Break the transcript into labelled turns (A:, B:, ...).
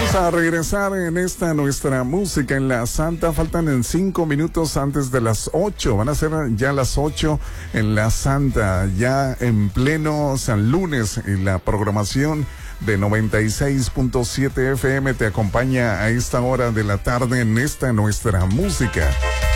A: Vamos a regresar en esta nuestra música en la Santa. Faltan en 5 minutos antes de las 8. Van a ser ya las 8 en la Santa, ya en pleno San Lunes. Y la programación de 96.7 FM te acompaña a esta hora de la tarde en esta nuestra música.